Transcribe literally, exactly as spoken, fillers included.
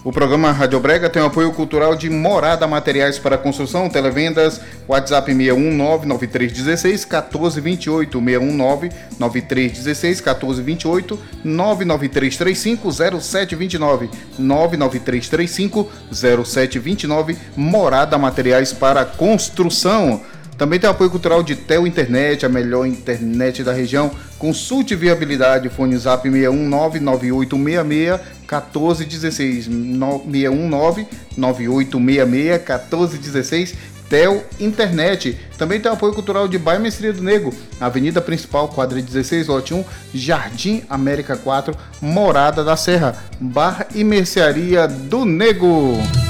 O programa Rádio Brega tem o apoio cultural de Morada Materiais para Construção, televendas, WhatsApp seis um nove nove três um seis um quatro dois oito, seis um nove nove três um seis um quatro dois oito, nove nove três três cinco zero sete dois nove, nove nove três três cinco zero sete dois nove, Morada Materiais para Construção. Também tem o apoio cultural de Tel Internet, a melhor internet da região. Consulte viabilidade, fone zap seis um nove nove oito seis seis um quatro um seis, seis um nove nove oito seis seis um quatro um seis, Tel Internet. Também tem o apoio cultural de Bairro Mestria do Nego, Avenida Principal, quadra dezesseis, lote um, Jardim América quatro, Morada da Serra, Bar e Mercearia do Nego.